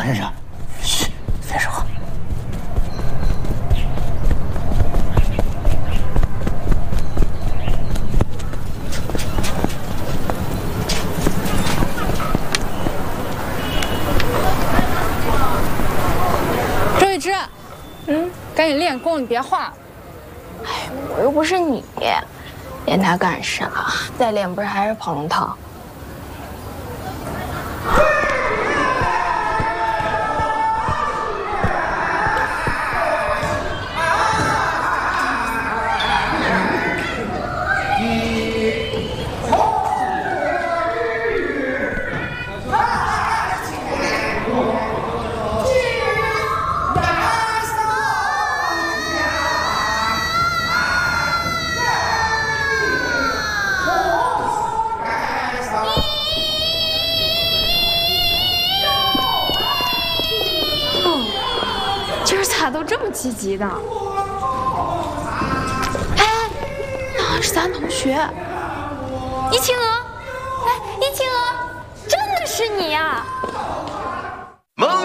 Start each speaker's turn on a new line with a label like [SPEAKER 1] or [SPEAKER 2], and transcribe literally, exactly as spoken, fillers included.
[SPEAKER 1] 寒碜。嘘，别说话。
[SPEAKER 2] 周雨之，嗯，赶紧练功，你别画了。
[SPEAKER 3] 哎，我又不是你，练它干啥？再练不是还是跑龙套？
[SPEAKER 2] 都这么积极的，
[SPEAKER 3] 哎，那是咱同学，
[SPEAKER 2] 易晴娥。